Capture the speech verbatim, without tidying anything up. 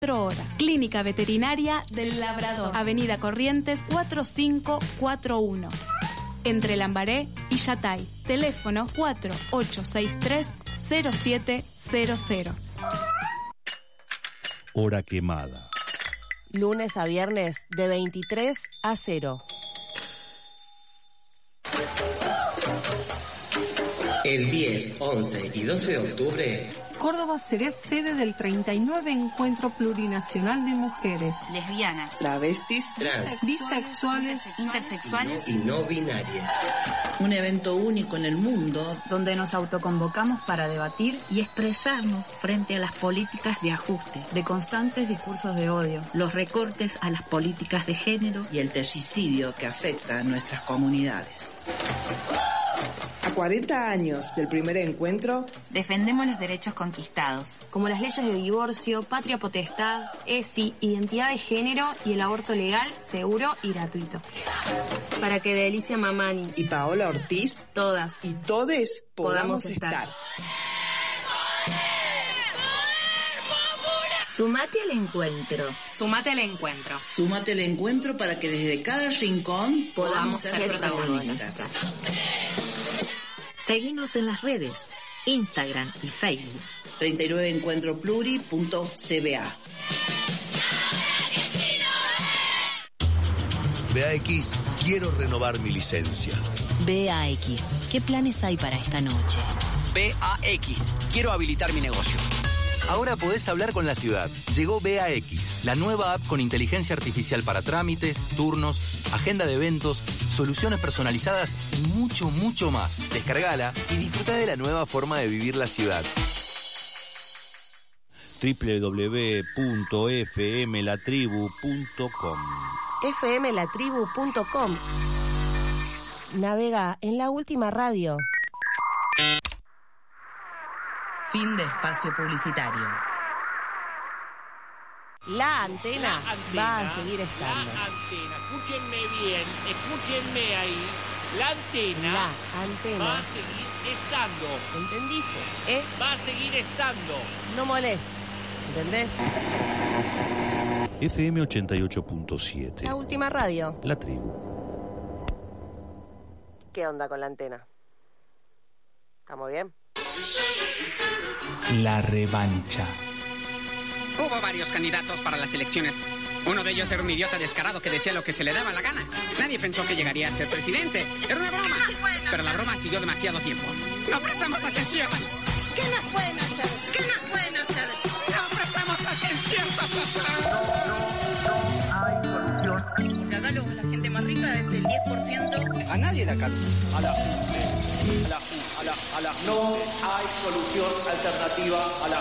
horas. Clínica Veterinaria del Labrador, Avenida Corrientes cuatro cinco cuatro uno, entre Lambaré y Yatay. Teléfono cuatro ocho seis tres cero siete cero cero. Hora quemada. Lunes a viernes de veintitrés a cero. El diez, once y doce de octubre, Córdoba será sede del treinta y nueve Encuentro Plurinacional de Mujeres, lesbianas, travestis, trans, bisexuales, intersexuales y no binarias. Un evento único en el mundo donde nos autoconvocamos para debatir y expresarnos frente a las políticas de ajuste, de constantes discursos de odio, los recortes a las políticas de género y el tercidio que afecta a nuestras comunidades. A cuarenta años del primer encuentro, defendemos los derechos conquistados, como las leyes de divorcio, patria potestad, E S I, identidad de género y el aborto legal, seguro y gratuito. Para que Delicia Mamani y Paola Ortiz, todas y todes podamos, podamos estar. estar. Sumate al encuentro. Sumate al encuentro. Sumate al encuentro para que desde cada rincón podamos, podamos ser, ser protagonistas. Seguinos en las redes, Instagram y Facebook. treinta y nueve encuentro pluri punto c b a. B A X, quiero renovar mi licencia. B A X, ¿qué planes hay para esta noche? B A X, quiero habilitar mi negocio. Ahora podés hablar con la ciudad. Llegó B A X, la nueva app con inteligencia artificial para trámites, turnos, agenda de eventos, soluciones personalizadas y mucho, mucho más. Descargala y disfruta de la nueva forma de vivir la ciudad. doble u doble u doble u punto f m la tribu punto com f m la tribu punto com. Navega en la última radio. Fin de espacio publicitario. La antena, la antena va a seguir estando. La antena, escúchenme bien, escúchenme ahí. La antena, la antena va a seguir estando. ¿Entendiste? ¿Eh? Va a seguir estando. No molestes, ¿entendés? F M ochenta y ocho punto siete. La última radio. La tribu. ¿Qué onda con la antena? ¿Estamos bien? La revancha. Hubo varios candidatos para las elecciones. Uno de ellos era un idiota descarado que decía lo que se le daba la gana. Nadie pensó que llegaría a ser presidente. Era una broma. Pero la broma siguió demasiado tiempo. No prestamos atención. ¿Qué nos pueden hacer? ¿Qué nos pueden hacer? No prestamos atención. No, no hay solución. Que acá la gente más rica es el diez por ciento. A nadie la calma. A la a la a la a la. No hay solución alternativa a la